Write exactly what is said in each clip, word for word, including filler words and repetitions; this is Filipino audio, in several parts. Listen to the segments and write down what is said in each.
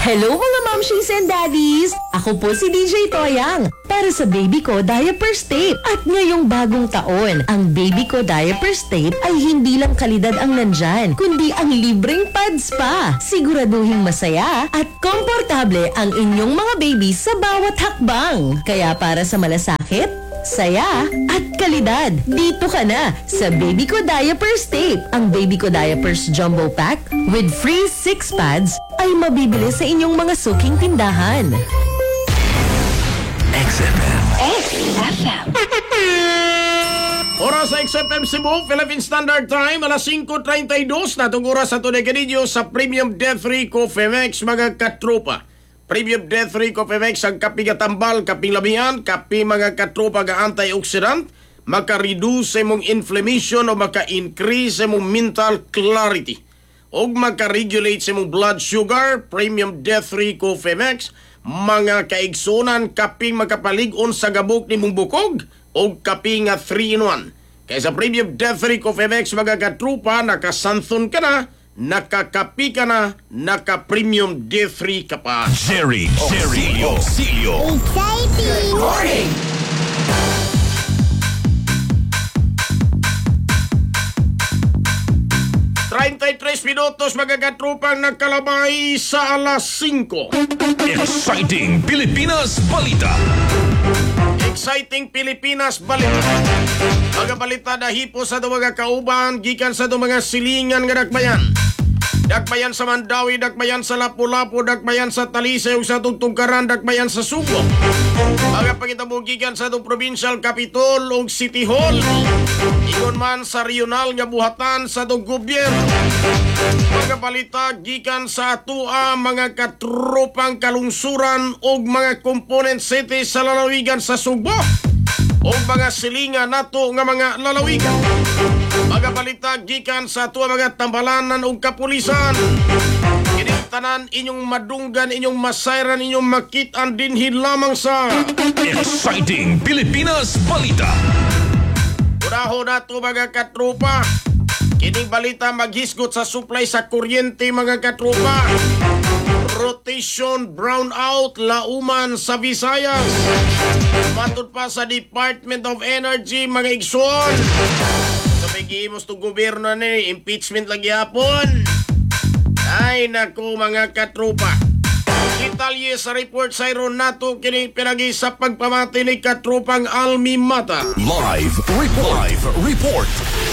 Hello mga momshies and daddies! Ako po si D J Toyang para sa Baby Ko Diapers Tape. At ngayong bagong taon, ang Baby Ko Diapers Tape ay hindi lang kalidad ang nandyan, kundi ang libreng pads pa. Siguraduhin masaya at komportable ang inyong mga baby sa bawat hakbang. Kaya para sa malasakit, saya at kalidad, dito ka na sa Baby Ko Diapers Tape. Ang Baby Ko Diapers Jumbo Pack with free six pads ay mabibili sa inyong mga suking tindahan. X F M. X F M. Oras sa X F M Cebu, Philippine Standard Time, alas singko treinta y dos na itong oras sa tunay kanidyo sa Premium Death Free Coffee Mix, mga katropa. Premium Death Free Coffee Mix ang kapi gatambal, kaping labihan, kapi mga katropa ga antioxidant, maka-reduce mong inflammation o maka-increase mong mental clarity. O maka-regulate sa mong blood sugar. Premium Death Free Coffee Mix, mga kaigsunan, kaping makapalig-on sa gabok ni mong bukog, o kaping nga three in one. Kaya sa Premium Death Free Coffee Mix, mga katrupa, nakasanthon ka na, nakakapi ka na, naka-Premium Death Free ka pa. Jerry, Jerry, Auxilio. Exciting! Good morning! thirty-three minutos, mga katrupang nagkalabay sa alas singko. Exciting Pilipinas Balita. Exciting Pilipinas Balita. Mga balita na hipo sa mga kauban, gikan sa mga silingan nga dakbayan. Dakbayan sa Mandawi, dakbayan sa Lapu-Lapu, dakbayan sa Talisay, sa Tugtugkaran, dakbayan sa Subo. Mga pagitabugigan sa itong Provincial Capitol o City Hall. Ikon man sa regional nga buhatan sa itong gobyerno. Mga balita gikan sa atua, mga katropang kalungsuran o mga component city sa lalawigan sa Subo. O mga silingan nato nga mga lalawigan. Mga balita gikan sa atua, mga tambalanan o kapulisan. Tanan inyong madunggan, inyong masayran, inyong makitaan dinhin lamang sa Exciting Pilipinas Balita. Uraho na ito, mga katropa. Kining balita maghisgot sa supply sa kuryente, mga katropa. Rotation brownout lauman sa Visayas. Matod pa sa Department of Energy, mga igsoon. So may gihimos itong gobyerno na impeachment lagi hapon. Ay naku, mga katropa. Detalye sa report sa iron nato kini pinagi sa pagpamati ni katropang Almi Mata. Live report. Live report.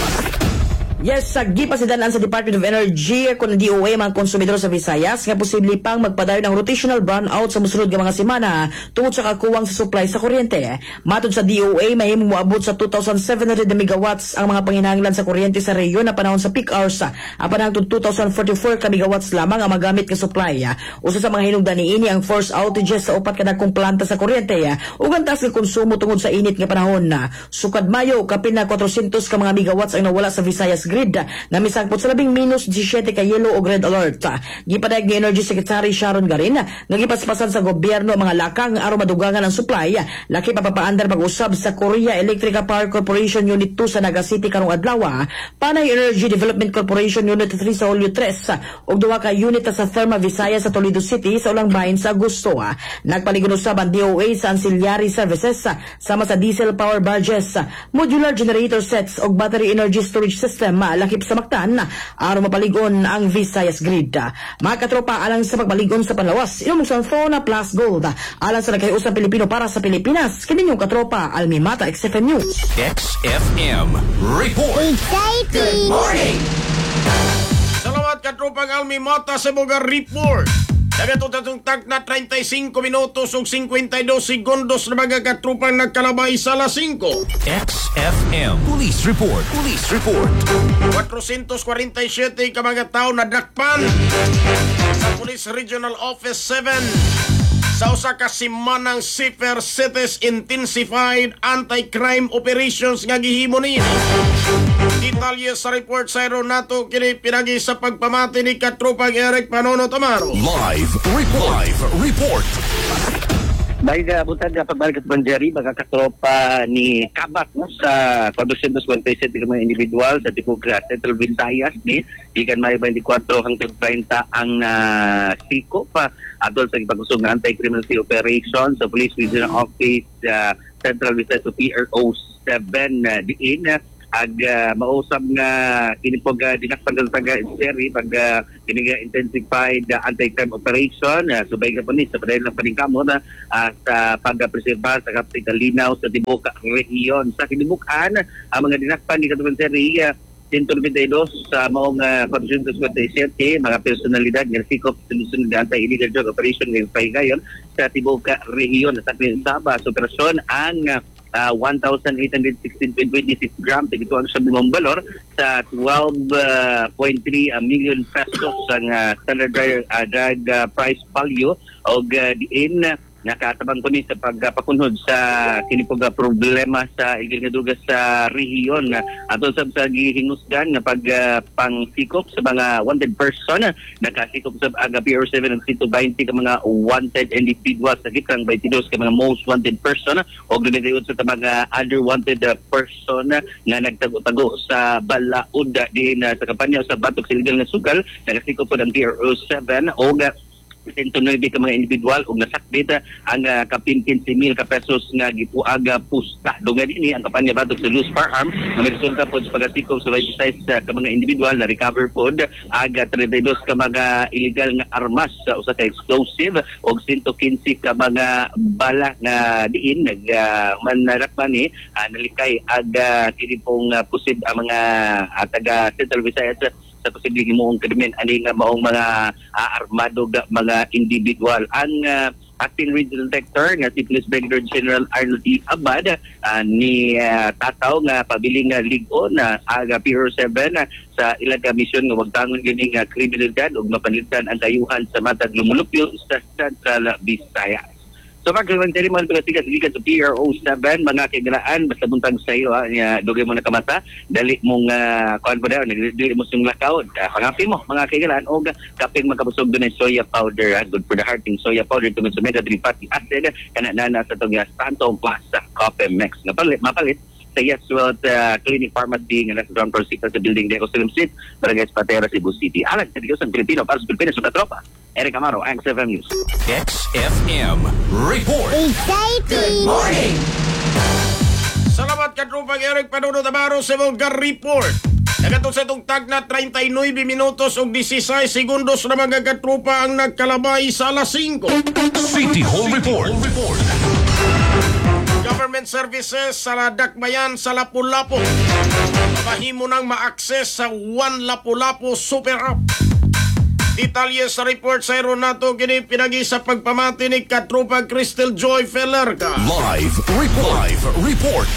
Yes, sa gipasidanan sa Department of Energy kung D O A mga konsumidor sa Visayas nga posible pang magpadayon ng rotational brownout sa musunod nga mga semana tungod sa kakuwang sa supply sa kuryente. Matod sa D O A, mahimong moabot sa two thousand seven hundred megawatts ang mga panginahanglan sa kuryente sa rehiyon na panahon sa peak hours. Apan hangtod two thousand forty-four ka megawatts lamang ang magamit nga supply. Usa sa mga hinungdan niini ang forced outages sa upat ka dagkong planta sa kuryente ug ang taas nga konsumo tungod sa init nga panahon. Sukad Mayo, kapin na four hundred ka mga megawatts ang nawala sa Visayas grid nga misangpot sa labing minus seventeen ka yellow o red alert. Gipadayag ni Energy Secretary Sharon Garin nga gipaspasan sa gobyerno ang mga lakang aron madugangan ang supply. Laki papapaandar pag-usab sa Korea Electric Power Corporation Unit two sa Naga City karong adlaw, Panay Energy Development Corporation Unit three sa Hulyo three ug duha ka unit sa Therma Visayas sa Toledo City sa ulang bahin sa Agosto. Nagpaligid usab ang D O A sa ancillary services sama sa diesel power barges, modular generator sets ug battery energy storage system lakip sa Mactan aron mapaligon ang Visayas grid. Mga katropa, alang sa pagpaligon sa panlawas, inom sa phone plus gold alang sa nagkayusang Pilipino para sa Pilipinas. Kininyong katropa, Almi Mata, X F M News. X F M report. Exciting! Good morning! Salamat katropang Almi Mata sa mga report. Nagatong tag na thirty-five minutos ug fifty-two segundos na mga katrupang nagkalabay sa alas singko. X F M Police Report. Police Report. four forty-seven ka mga tao na dakpan sa Police Regional Office seven sa usa ka simanang Safer Cities Intensified Anti-Crime Operations nga gihimo ni. Detalye sa report sa nato kini pinagi sa pagpamati ni katropang Eric Panono Tamaro. Live report. Live report. Dahil naabutan na pagbalik at Banjari, mga katropa ni Kabat no, sa four twenty-seven ka mga individual sa Tibugra, Central Visayas ni ikan may twenty-four hanggang thirty ang uh, siko pa atol sa ipagusog ng anti-criminality operation sa Police Regional Office uh, Central Visayas o P R O seven uh, diin uh, ag uh, mausab nga kini pog uh, dinakpan sa taga Seri pag uh, kini nga intensified uh, anti-crime operation uh, subay ka po ni sa padayon ng paningkamot uh, sa pagpreserba sa kapital linaw sa tibuok rehiyon sa kinibukan ang uh, mga dinakpan ni Katuban Seri uh, one twenty-two sa maong uh, four twenty-seven mga personalidad nga sikop sunod ng anti-illegal drug operation ng Paygayon sa tibuok rehiyon sa Sabah sa operasyon ang uh, Uh, one thousand eight hundred sixteen point two six grams ito ang sabong balor sa twelve point three uh, million pesos ang uh, standard uh, drug uh, price value o uh, diin nakatabang ko ni sa pagpakunhod sa kinipog problema sa igil nga dugas sa rehiyon ato sa sa gihinusgan nga pag uh, pangsikop sa mga wanted person nakasikop sa aga P R seven and C two twenty ka mga wanted individuals sa gitang twenty-two ka mga most wanted person o gudayod sa mga other wanted uh, person nga nagtago-tago sa balaod din uh, sa kampanya sa batok sa illegal nga sugal nakasikop po ng P R seven o sento nueve ka mga individual ug nasakbit ang uh, kapin fifteen mil ka pesos nga gipuaga pusta. Dungan ini ang kampanya batok sa loose firearm nga resulta po sa pagasikop sa twenty-six uh, ka mga individual na recover pod aga thirty-two ka mga illegal nga armas sa usa ka explosive ug one hundred fifteen ka mga bala nga diin nag uh, manarapman ni uh, nalikay aga kini pong uh, pusib ang mga uh, taga Central Visayas sa posibleng himuong krimen ani nga maong mga uh, armado ga, mga individual ang uh, acting regional director nga si Police Brigadier General Arnold E. Abad uh, ni uh, tataw nga pabiling uh, ligon na uh, aga P R seven uh, sa ilang misyon nga wagtangon gini nga kriminalidad ug mapalitan ang kayuhan sa matag lumulupyo sa Central Visayas. So pag-commentary mo ang pagkasigat ligat sa P R O seven, mga kailangan, basta buntag sa iyo, ha, dugay mo na kamata, dali mong uh, kuhan po daw, dali mo siyang lakaw, uh, pangapi mo, mga kailangan, o kaping magkabusog doon ng soya powder, ha, good for the heart, yung soya powder, tungkol sa omega three fatty acid, kananana sa itong uh, Stanton Plaza Coffee Mix. Mapalit, mapalit, sa Yes World uh, Clinic Pharmacy nga nasa ground floor six sa building Deco Salim Street, Barangay Patera, Cebu City. Alag sa Diyos ang Pilipino para sa Pilipinas sa tropa. Eric Amaro, X F M News. X F M Report. Exciting! Morning! Salamat ka trupang Eric Panuno Tamaro sa mga report. Nagato sa itong tag na thirty-nine minutos o sixteen segundos na mga katrupa ang nagkalabay sa alas five. City Hall Report. Report. Government services sa Dakbayan sa Lapu-Lapu. Mahimo nang ma-access sa One Lapu-Lapu Super App. Detalye sa report sa Aeronato kini pinagi sa pagpamati ni Katrupa Crystal Joy Felerca. Live report. Live report.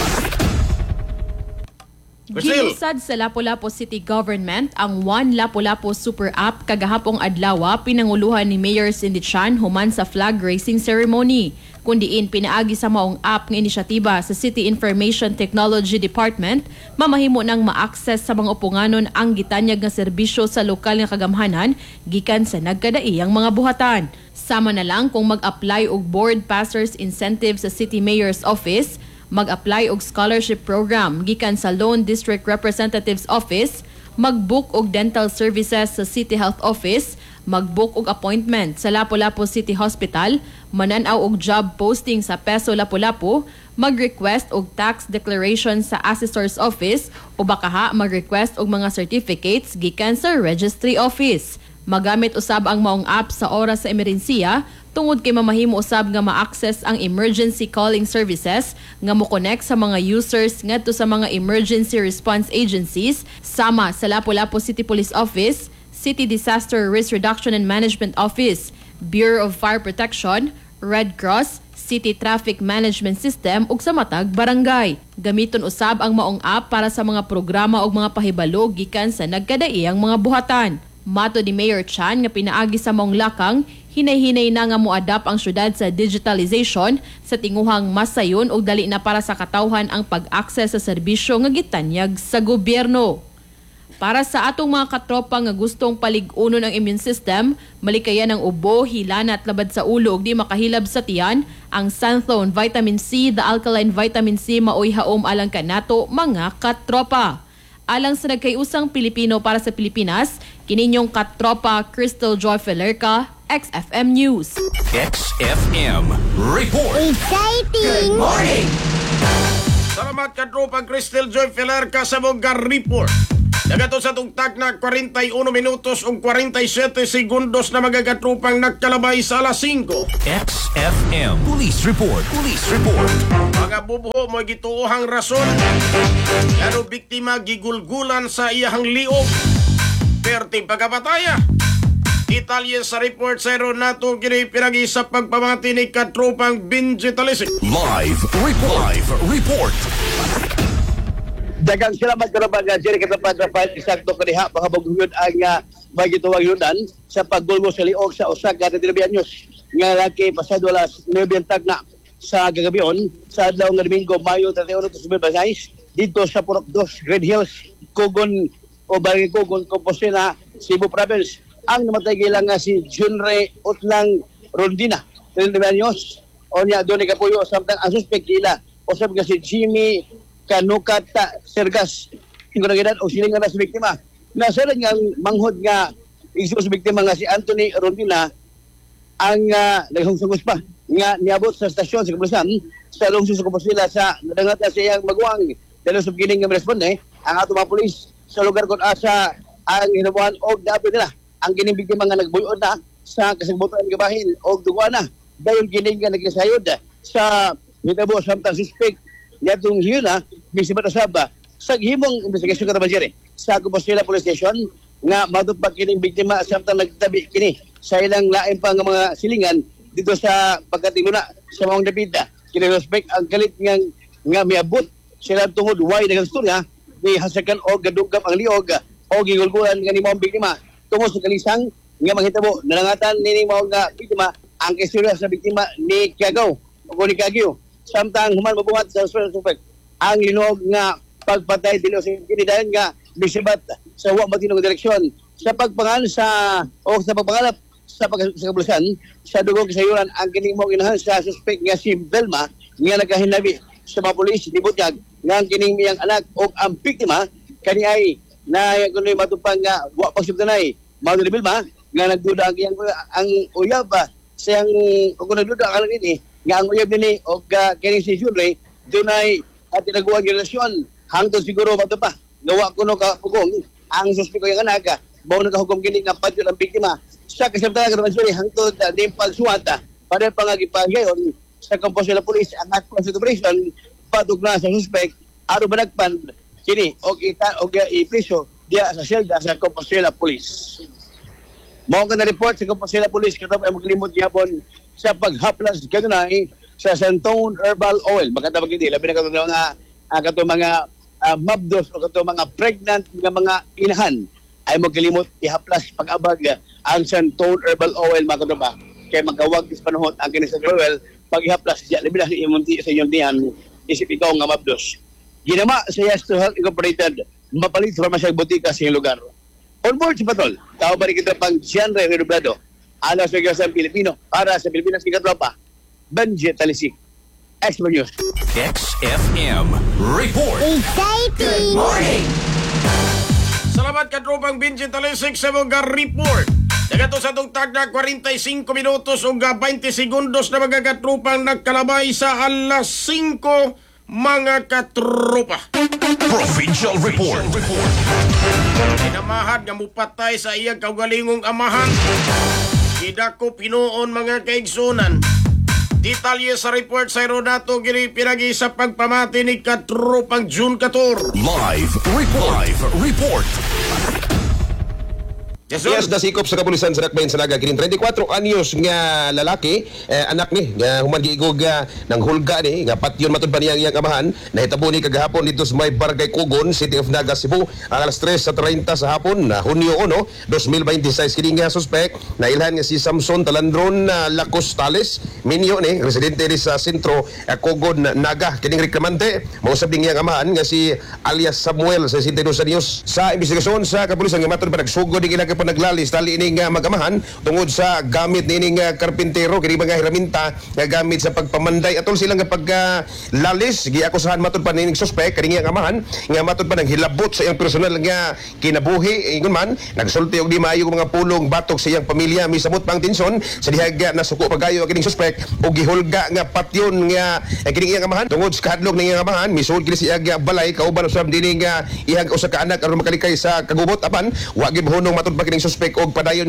Gilusad sa Lapu-Lapu City Government ang One Lapu-Lapu Super App kagahapong adlaw pinanguluhan ni Mayor Cindy Chan human sa flag raising ceremony. Kundiin pinaagi sa maong app ng inisyatiba sa City Information Technology Department, mamahimo nang ma-access sa mga upunganon ang gitanyag nga serbisyo sa lokal nga kagamhanan gikan sa nagkadaiyang mga buhatan. Sama na lang kung mag-apply og board passers incentive sa City Mayor's Office, mag-apply og scholarship program gikan sa Loan District Representative's Office, mag-book og dental services sa City Health Office, mag-book og appointment sa Lapu-Lapu City Hospital, mananaw og job posting sa Peso Lapu-Lapu, mag-request og tax declaration sa Assessor's Office o bakaha mag-request og mga certificates gikan sa Registry Office. Magamit usab ang maong app sa oras sa emerhensiya tungod kay mamahimo usab nga ma-access ang emergency calling services nga mo-connect sa mga users ngadto sa mga emergency response agencies sama sa Lapu-Lapu City Police Office, City Disaster Risk Reduction and Management Office, Bureau of Fire Protection, Red Cross, City Traffic Management System ug sa matag barangay. Gamiton usab ang maong app para sa mga programa ug mga pahibalo gikan sa nagkadaiyang mga buhatan. Mato ni Mayor Chan nga pinaagi sa maong lakang, hinay-hinay na nga mo-adapt ang syudad sa digitalization sa tinguhang masayon ug dali na para sa katawhan ang pag-access sa serbisyo nga gitanyag sa gobyerno. Para sa atong mga katropa nga gustong palig-unon ang immune system, malikayan ang ubo, hilana at labad sa ulo ug di makahilab sa tiyan, ang Santhone Vitamin C, the Alkaline Vitamin C maoy haom alang kanato mga katropa. Alang sa nagkayusang Pilipino para sa Pilipinas, kininyong katropa Crystal Joy Felerca, X F M News. X F M Report. Exciting! Salamat ka tropang Crystal Joy Felar kasabog ka report. Nagato sa tugtag na forty-one minutos ug forty-seven segundos na magagatrupang nagkalabay sa alas singko. X F M Police Report. Police Report. Mga bubuho mo gituohang rason. Pero biktima gigulgulan sa iyahang liog. Perting pagkapataya. Detalye sa report sa nato kini pinagi sa pagpamati ni katropang Benji Talisik. Live Report. Live Report. Dagang salamat karabang nga Jerry Katapan Rafael Isakto kaniha pakabagugyod ang uh, magituwang yunan sa paggulmo sa liog sa usa ka Tinabianyos nga laki pasado alas nine tag na sa gagabion sa adlaw nga Domingo Mayo thirty-one, twenty twenty-five dito sa Purok two Red Hills Cogon o Barangay Cogon Composena, Cebu Province. Ang namatay gilang nga si Junre Utlang Rondina Tinabianyos o niya doon ikapuyo samtang ang suspect nila o sabi nga si Jimmy Kanukata Sergas inguragidad o siling nga na sa biktima. Nasa rin nga manghod nga iso sa biktima nga si Anthony Rondina ang uh, naghungsugos pa nga niabot sa stasyon sa kapulisan sa lungsod sa Compostela sa nadangata sa iyang maguwang dahil sa beginning nga responde ang ato mga pulis sa lugar kung asa ang hinabuhan o dapat nila ang kining biktima nga nagbuyon na sa kasagbutan ng gabahin o duwana dahil kining nga nagkasayod sa hitabo samtang suspect yatong hiyon na misibat asaba sa himong investigasyon katabajere sa Compostela Police Station nga matupag kining biktima samtang nagtabi kini sa ilang lain pa nga mga silingan dito sa pagkatinguna sa mga dapita kini suspect ang kalit nga nga miabot sila tungod way dagang storya ni hasakan o gadugap ang liog o gigulgulan nga ni mga biktima tungod sa kalisang nga manghitabo nalangatan ni mga biktima ang kisura sa biktima ni Kiagaw o ni Kagyo. Samtang human mabuhat sa suspect ang linog nga pagpatay dilo sa kinidayon nga bisibat sa wa matinong direksyon sa pagpangal sa o sa pagpangalap sa pag sa kapulisan sa dugong kasayuran ang kining mo ginahan sa suspect nga si Belma nga nagahinabi sa mga pulis ni Butyag nga ang kining miyang anak o ang biktima kani ay na kunoy matupang nga wa pagsubtanay mao ni Belma nga nagduda ang iyang ang uyab sa ang kung nagduda ang ini nga ang uyab nini o uh, kini si Junre dunay at tinaguan relasyon hangtod siguro bato pa gawa kuno ka pugong ang suspect ko yung anak mao nagahugom kini nga padyon ang biktima sa kasamtanan nga naman hangtod uh, di pagsuwata para pangagipahigayon sa Compostela Police ang at operation patug na sa suspect aron banagpan kini o kita o ipriso diya sa selda sa Compostela Police. Mao ka na report sa Compostela Police katapos ay maglimot gyapon sa paghaplas kanunay sa Santone Herbal Oil. Maganda pag hindi labi na katong mga uh, katong mga uh, mabdos o katong mga pregnant nga mga inahan ay magkalimot ihaplas pag-abag uh, ang Santone Herbal Oil mga katong ba kay magkawag is panahon ang kini sa oil pag ihaplas siya labi na sa imong sa inyong diyan isip ikaw nga mabdos. Ginama sa Yes to Health Incorporated mapalit sa pharmacy butika sa iyong lugar. On board si Patol, tao ba rin kita pang genre renublado ala sa Gasang Pilipino para sa Pilipinas Kikatropa, Benji Talisik, X M News. X F M Report. Exciting! Salamat ka tropang Benji Talisik sa mga report. Nagato sa tugtag na forty-five minutos o twenty segundos na magagatrupang nagkalabay sa alas singko mga katropa. Provincial Report. Pinamahad nga mupatay sa iyang kaugalingong amahan. Idako pinuon mga kaigsunan. Detalye sa report sa Rodato gini pinagi sa pagpamati ni katropang June fourteen. Live Report. Live Report. Yes, Yes, nasikop sa kapulisan sa Dakbayan sa Naga kining thirty-four anyos nga lalaki eh, anak ni nga human giigog uh, ng hulga ni nga patyon matud pa niya ang iyang amahan nahitabo ni kagahapon dito sa may Barangay Cogon, City of Naga, Cebu ang alas tres sa thirty sa hapon na Hunyo one, twenty twenty-six kini nga suspect na ilhan nga si Samson Talandron uh, Lacostales minyo ni residente ni sa sentro uh, Cogon, Naga kining reklamante mausab ning iyang amahan nga si alias Samuel sa sixty-two anyos sa investigasyon sa kapulisan nga matud pa nagsugod ning ilang pa naglalis dali ining uh, mag-amahan tungod sa gamit ni ining uh, karpintero kini mga hiraminta nga gamit sa pagpamanday atol silang nga paglalis uh, giakusahan matud pa nining suspect kini nga amahan nga matud pa nang hilabot sa iyang personal nga kinabuhi ingon man nagsulti og di maayo mga pulong batok sa iyang pamilya misamot pang tensyon sa dihag uh, nasuko pagayo kining suspect og gihulga nga patyon nga uh, kining iyang amahan tungod sa kahadlok ning iyang amahan misud kini sa iyang balay kauban usab dinhi nga iyang usa ka anak aron makalikay sa kagubot apan wa gid hunong matud pa kining suspect og padayon